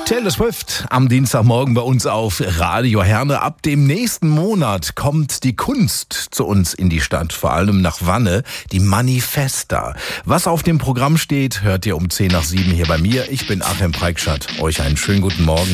Taylor Swift am Dienstagmorgen bei uns auf Radio Herne. Ab dem nächsten Monat kommt die Kunst zu uns in die Stadt, vor allem nach Wanne, die Manifesta. Was auf dem Programm steht, hört ihr um 6:50 hier bei mir. Ich bin Achim Preikschat. Euch einen schönen guten Morgen.